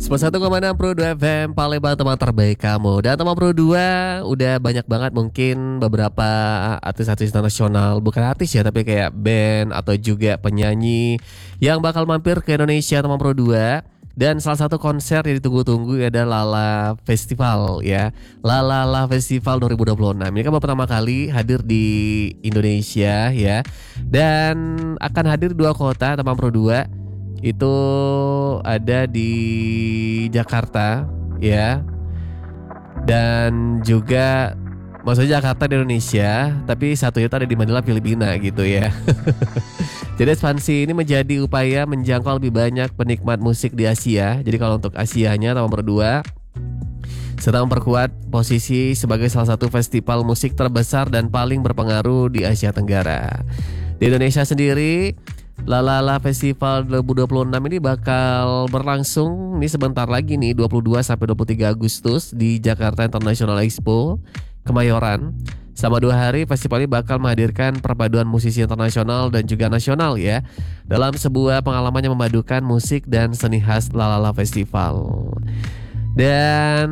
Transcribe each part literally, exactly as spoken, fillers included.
sembilan puluh satu koma enam Pro dua F M Palembang, teman terbaik kamu. Dan teman Pro dua udah banyak banget mungkin beberapa artis-artis internasional, bukan artis ya, tapi kayak band atau juga penyanyi yang bakal mampir ke Indonesia, teman Pro dua. Dan salah satu konser yang ditunggu-tunggu ada Lala Festival ya. Lala La Festival dua ribu dua puluh enam. Ini kan baru pertama kali hadir di Indonesia ya. Dan akan hadir dua kota, teman Pro dua. Itu ada di Jakarta ya. Dan juga maksudnya Jakarta di Indonesia, tapi satunya itu ada di Manila, Filipina gitu ya. Jadi ekspansi ini menjadi upaya menjangkau lebih banyak penikmat musik di Asia. Jadi kalau untuk Asianya nomor dua, serta memperkuat posisi sebagai salah satu festival musik terbesar dan paling berpengaruh di Asia Tenggara. Di Indonesia sendiri, Lalala Festival dua ribu dua puluh enam ini bakal berlangsung nih sebentar lagi nih, dua puluh dua sampai dua puluh tiga Agustus di Jakarta International Expo, Kemayoran. Selama dua hari, festival ini bakal menghadirkan perpaduan musisi internasional dan juga nasional ya, dalam sebuah pengalaman yang memadukan musik dan seni khas Lalala Festival. Dan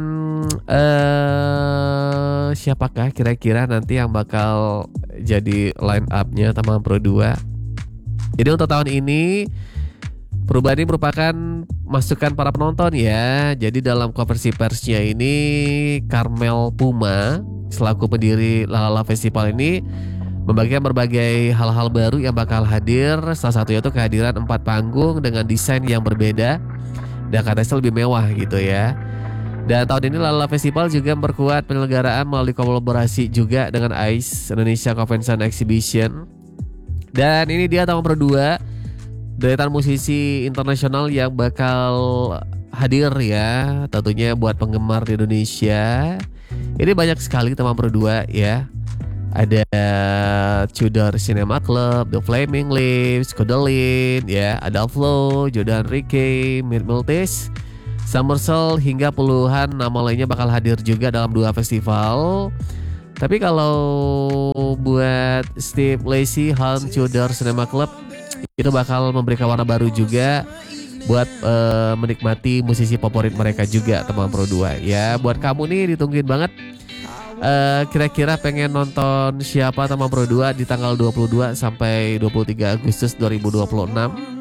uh, siapakah kira-kira nanti yang bakal jadi line up-nya teman Pro dua? Jadi untuk tahun ini perubahan ini merupakan masukan para penonton ya. Jadi dalam konversi persnya ini, Carmel Puma selaku pendiri Lalala Festival ini membagikan berbagai hal-hal baru yang bakal hadir. Salah satunya itu kehadiran empat panggung dengan desain yang berbeda dan katanya lebih mewah gitu ya. Dan tahun ini Lalala Festival juga memperkuat penyelenggaraan melalui kolaborasi juga dengan I C E Indonesia Convention Exhibition. Dan ini dia tahun berdua deretan musisi internasional yang bakal hadir ya, tentunya buat penggemar di Indonesia. Ini banyak sekali teman berdua ya. Ada Tudor Cinema Club, The Flaming Lips, Kodelin ya, ada Flow, Jordan Ricky, Mid Multis, Summersell, hingga puluhan nama lainnya bakal hadir juga dalam dua festival. Tapi kalau buat Steve Lacy, Han Tudor Cinema Club itu bakal memberikan warna baru juga buat uh, menikmati musisi favorit mereka juga teman Pro dua ya. Buat kamu nih ditungguin banget, uh, kira-kira pengen nonton siapa teman Pro dua di tanggal dua puluh dua sampai dua puluh tiga Agustus dua ribu dua puluh enam.